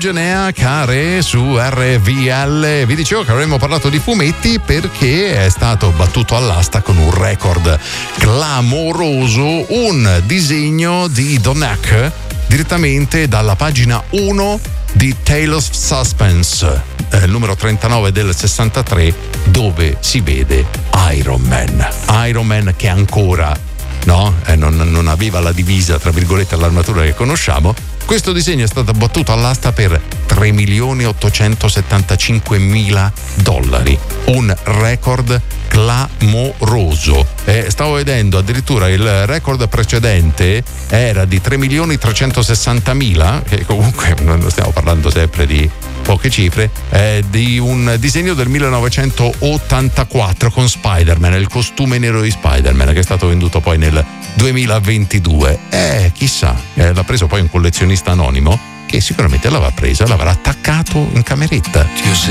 Idogenea Care su RVL. Vi dicevo che avremmo parlato di fumetti perché è stato battuto all'asta con un record clamoroso, un disegno di Don Heck direttamente dalla pagina 1 di Tale of Suspense, il numero 39 del 63, dove si vede Iron Man che ancora non aveva la divisa, tra virgolette, l'armatura che conosciamo. Questo disegno è stato battuto all'asta per $3.875.000, un record clamoroso. Stavo vedendo addirittura il record precedente era di 3.360.000, che comunque non stiamo parlando sempre di poche cifre, di un disegno del 1984 con Spider-Man, il costume nero di Spider-Man, che è stato venduto poi nel 2022. Chissà, l'ha preso poi un collezionista anonimo che sicuramente l'aveva preso e l'avrà attaccato in cameretta.